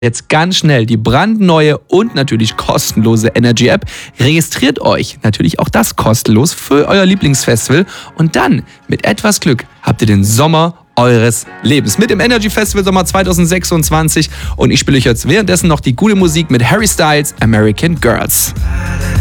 Jetzt ganz schnell die brandneue und natürlich kostenlose Energy App. Registriert euch, natürlich auch das kostenlos, für euer Lieblingsfestival. Und dann, mit etwas Glück, habt ihr den Sommer eures Lebens mit dem Energy Festival Sommer 2026. Und ich spiele euch jetzt währenddessen noch die gute Musik mit Harry Styles, American Girls.